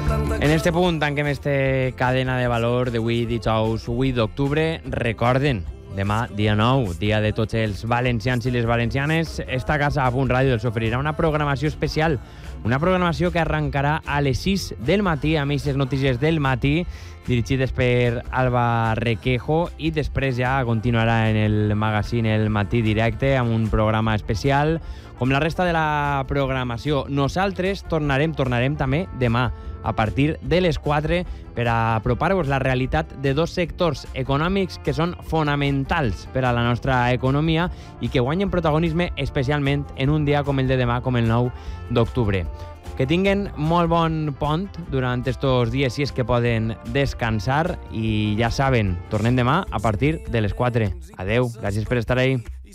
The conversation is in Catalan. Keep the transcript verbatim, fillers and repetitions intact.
En este punt tanquem este cadena de valor d'avui dijous vuit d'octubre. Recorden, demà, dia nou, dia de tots els valencians i les valencianes, esta casa a Punt Ràdio els oferirà una programació especial, una programació que arrencarà a les sis del matí amb aquestes notícies del matí, dirigides per Alba Requejo, i després ja continuarà en el magazine El Matí Directe amb un programa especial, com la resta de la programació. Nosaltres tornarem, tornarem també demà, a partir de les quatre, per a apropar-vos la realitat de dos sectors econòmics que són fonamentals per a la nostra economia i que guanyen protagonisme especialment en un dia com el de demà, com el nou d'octubre. Que tinguen molt bon pont durant estos dies, si és que poden descansar, i ja saben, tornem demà a partir de les quatre. Adeu, gràcies per estar ahí.